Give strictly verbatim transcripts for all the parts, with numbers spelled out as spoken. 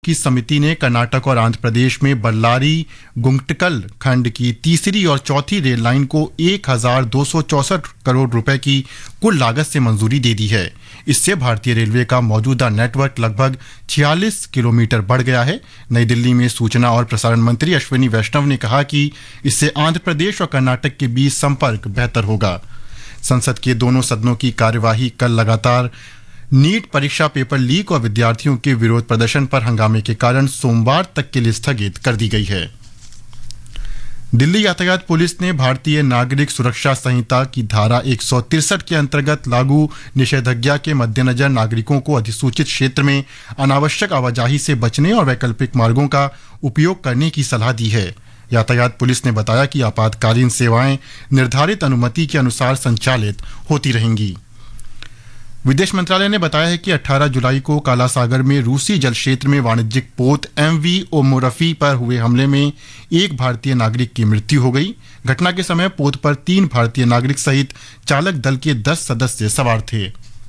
की समिति ने कर्नाटक और आंध्र प्रदेश में बल्लारी गुंटकल खंड की तीसरी और चौथी रेल लाइन को एक हजार दो सौ चौसठ करोड़ रुपए की कुल लागत से मंजूरी दे दी है। इससे भारतीय रेलवे का मौजूदा नेटवर्क लगभग छियालीस किलोमीटर बढ़ गया है। नई दिल्ली में सूचना और प्रसारण मंत्री अश्विनी वैष्णव ने कहा कि इससे आंध्र प्रदेश और कर्नाटक के बीच संपर्क बेहतर होगा। संसद के दोनों सदनों की कार्यवाही कल लगातार नीट परीक्षा पेपर लीक और विद्यार्थियों के विरोध प्रदर्शन पर हंगामे के कारण सोमवार तक के लिए स्थगित कर दी गई है। दिल्ली यातायात पुलिस ने भारतीय नागरिक सुरक्षा संहिता की धारा एक सौ तिरसठ के अंतर्गत लागू निषेधाज्ञा के मद्देनजर नागरिकों को अधिसूचित क्षेत्र में अनावश्यक आवाजाही से बचने और वैकल्पिक मार्गों का उपयोग करने की सलाह दी है। यातायात पुलिस ने बताया कि आपातकालीन सेवाएं निर्धारित अनुमति के अनुसार संचालित होती रहेंगी। विदेश मंत्रालय ने बताया है कि अठारह जुलाई को काला सागर में रूसी जल क्षेत्र में वाणिज्यिक पोत एमवी ओमोरफी पर हुए हमले में एक भारतीय नागरिक की मृत्यु हो गई। घटना के समय पोत पर तीन भारतीय नागरिक सहित चालक दल के दस सदस्य सवार थे।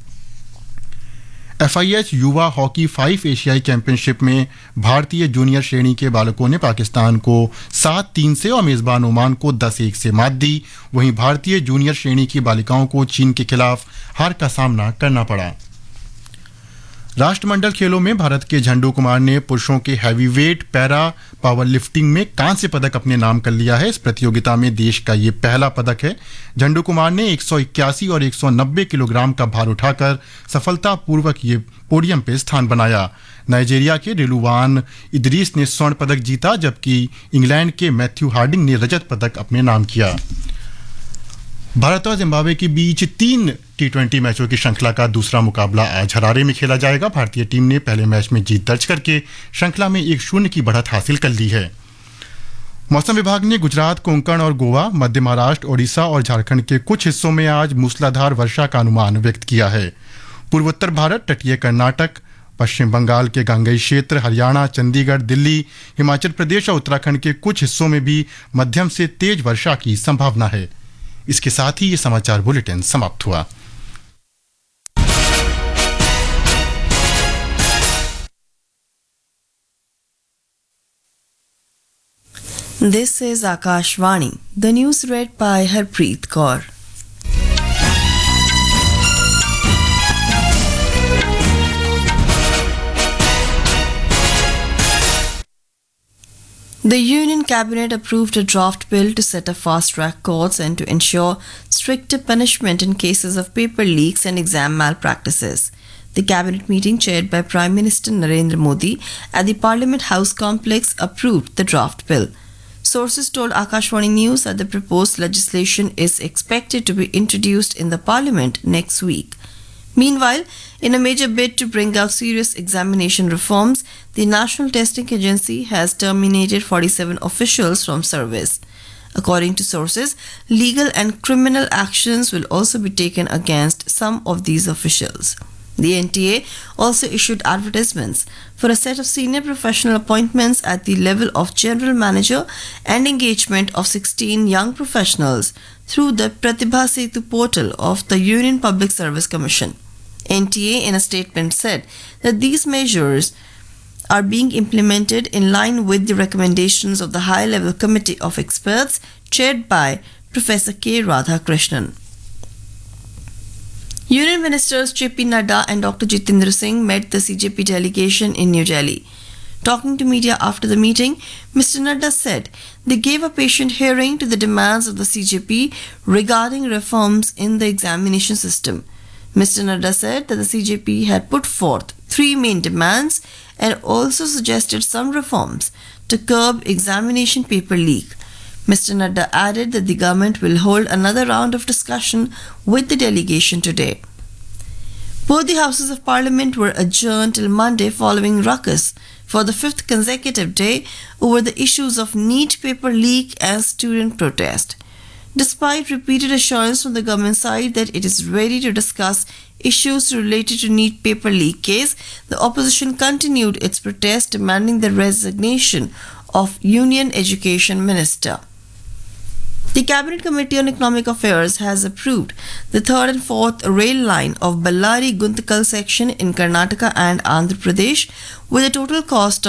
एफआईएच युवा हॉकी फाइव एशियाई चैंपियनशिप में भारतीय जूनियर श्रेणी के बालकों ने पाकिस्तान को सात तीन से और मेजबान ओमान को दस एक से मात दी। वहीं भारतीय जूनियर श्रेणी की बालिकाओं को चीन के खिलाफ हार का सामना करना पड़ा। राष्ट्रमंडल खेलों में भारत के झंडू कुमार ने पुरुषों के हैवीवेट पैरा पावर लिफ्टिंग में कांस्य पदक अपने नाम कर लिया है। इस प्रतियोगिता में देश का ये पहला पदक है। झंडू कुमार ने एक सौ इक्यासी और एक सौ नब्बे किलोग्राम का भार उठाकर सफलतापूर्वक ये पोडियम पे स्थान बनाया। नाइजीरिया के रिलुवान इदरीस ने स्वर्ण पदक जीता, जबकि इंग्लैंड के मैथ्यू हार्डिंग ने रजत पदक अपने नाम किया। भारत और जिम्बाब्वे के बीच तीन टी ट्वेंटी मैचों की श्रृंखला का दूसरा मुकाबला आज हरारे में खेला जाएगा। भारतीय टीम ने पहले मैच में जीत दर्ज करके श्रृंखला में एक शून्य की बढ़त हासिल कर ली है। मौसम विभाग ने गुजरात, कोंकण और गोवा, मध्य महाराष्ट्र, ओडिशा और झारखंड के कुछ हिस्सों में आज मूसलाधार वर्षा का अनुमान व्यक्त किया है। पूर्वोत्तर भारत, तटीय कर्नाटक, पश्चिम बंगाल के गंगई क्षेत्र, हरियाणा, चंडीगढ़, दिल्ली, हिमाचल प्रदेश और उत्तराखंड के कुछ हिस्सों में भी मध्यम से तेज वर्षा की संभावना है। इसके साथ ही ये समाचार बुलेटिन समाप्त हुआ। This is Akashvani. The news read by Harpreet Kaur. The Union Cabinet approved a draft bill to set up fast-track courts and to ensure stricter punishment in cases of paper leaks and exam malpractices. The cabinet meeting chaired by Prime Minister Narendra Modi at the Parliament House complex approved the draft bill. Sources told Akashvani News that the proposed legislation is expected to be introduced in the Parliament next week. Meanwhile, in a major bid to bring out serious examination reforms, the National Testing Agency has terminated forty-seven officials from service. According to sources, legal and criminal actions will also be taken against some of these officials. The N T A also issued advertisements for a set of senior professional appointments at the level of general manager and engagement of sixteen young professionals through the Pratibha Setu portal of the Union Public Service Commission. N T A in a statement said that these measures are being implemented in line with the recommendations of the high-level committee of experts chaired by Professor K. Radhakrishnan. Union Ministers J P Nadda and Doctor Jitendra Singh met the C J P delegation in New Delhi. Talking to media after the meeting, Mister Nadda said they gave a patient hearing to the demands of the C J P regarding reforms in the examination system. Mister Nadda said that the C J P had put forth three main demands and also suggested some reforms to curb examination paper leak. Mister Nadda added that the government will hold another round of discussion with the delegation today. Both the Houses of Parliament were adjourned till Monday following ruckus for the fifth consecutive day over the issues of NEET paper leak and student protest. Despite repeated assurance from the government side that it is ready to discuss issues related to NEET paper leak case, the opposition continued its protest demanding the resignation of Union Education Minister. The Cabinet Committee on Economic Affairs has approved the third and fourth rail line of Ballari Guntakal section in Karnataka and Andhra Pradesh with a total cost